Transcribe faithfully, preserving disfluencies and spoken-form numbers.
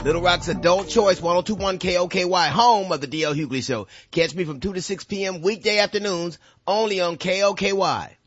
Little Rock's Adult Choice one oh two point one K O K Y, home of the D L Hughley Show. Catch me from two to six p.m. weekday afternoons only on K O K Y.